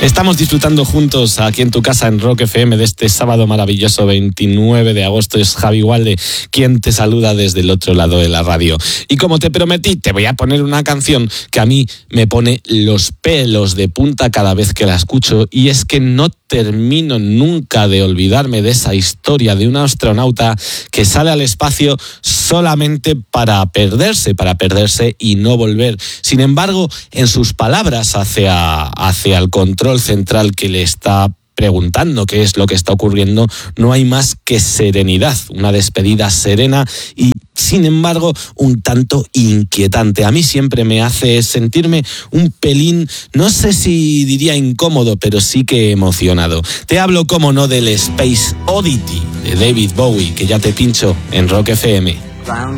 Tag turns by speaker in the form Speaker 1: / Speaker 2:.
Speaker 1: Estamos disfrutando juntos aquí en tu casa en Rock FM de este sábado maravilloso 29 de agosto. Es Javi Gualde quien te saluda desde el otro lado de la radio. Y como te prometí, te voy a poner una canción que a mí me pone los pelos de punta cada vez que la escucho, y es que no termino nunca de olvidarme de esa historia de un astronauta que sale al espacio solamente para perderse y no volver. Sin embargo, en sus palabras hacia el control central que le está preguntando qué es lo que está ocurriendo, no hay más que serenidad, una despedida serena y, sin embargo, un tanto inquietante. A mí siempre me hace sentirme un pelín, no sé si diría incómodo, pero sí que emocionado. Te hablo, como no, del Space Oddity de David Bowie, que ya te pincho en Rock FM.